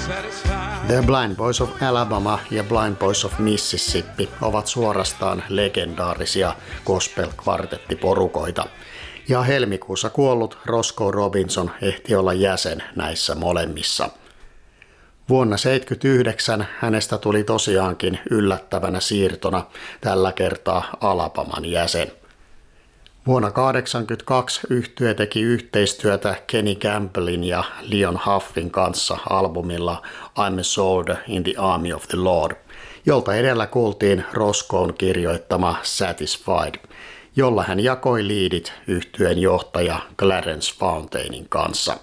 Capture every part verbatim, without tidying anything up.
The Blind Boys of Alabama ja Blind Boys of Mississippi ovat suorastaan legendaarisia gospel-kvartettiporukoita, ja helmikuussa kuollut Roscoe Robinson ehti olla jäsen näissä molemmissa. Vuonna tuhatyhdeksänsataaseitsemänkymmentäyhdeksän hänestä tuli tosiaankin yllättävänä siirtona tällä kertaa Alabaman jäsen. Vuonna tuhatyhdeksänsataakahdeksankymmentäkaksi yhtye teki yhteistyötä Kenny Campbellin ja Leon Huffin kanssa albumilla I'm a Soldier in the Army of the Lord, jolta edellä kuultiin Roscoen kirjoittama Satisfied, jolla hän jakoi liidit yhtyeen johtaja Clarence Fountainin kanssa.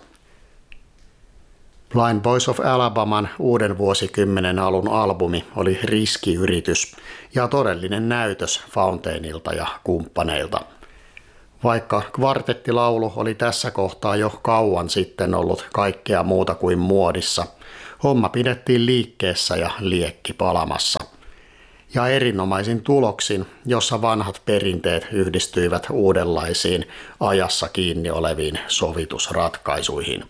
Blind Boys of Alabaman uuden vuosikymmenen alun albumi oli riskiyritys ja todellinen näytös Fountainilta ja kumppaneilta. Vaikka kvartettilaulu oli tässä kohtaa jo kauan sitten ollut kaikkea muuta kuin muodissa, homma pidettiin liikkeessä ja liekki palamassa. Ja erinomaisin tuloksin, jossa vanhat perinteet yhdistyivät uudenlaisiin ajassa kiinni oleviin sovitusratkaisuihin.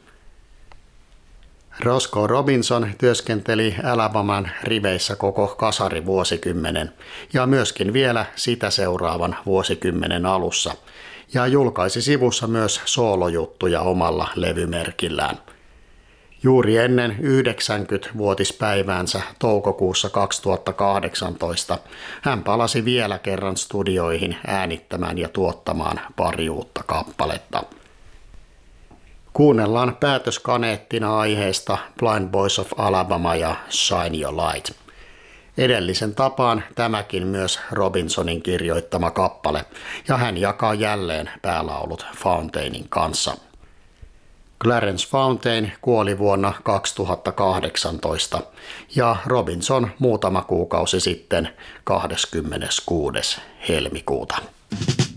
Roscoe Robinson työskenteli Alabaman riveissä koko kasarivuosikymmenen ja myöskin vielä sitä seuraavan vuosikymmenen alussa, ja julkaisi sivussa myös soolojuttuja omalla levymerkillään. Juuri ennen yhdeksänkymmenvuotispäiväänsä toukokuussa kaksituhattakahdeksantoista hän palasi vielä kerran studioihin äänittämään ja tuottamaan pari uutta kappaletta. Kuunnellaan päätöskaneettina aiheesta Blind Boys of Alabama ja Shine Your Light. Edellisen tapaan tämäkin myös Robinsonin kirjoittama kappale, ja hän jakaa jälleen päälaulut Fountainin kanssa. Clarence Fountain kuoli vuonna kaksituhattakahdeksantoista ja Robinson muutama kuukausi sitten kahdeskymmeneskuudes helmikuuta.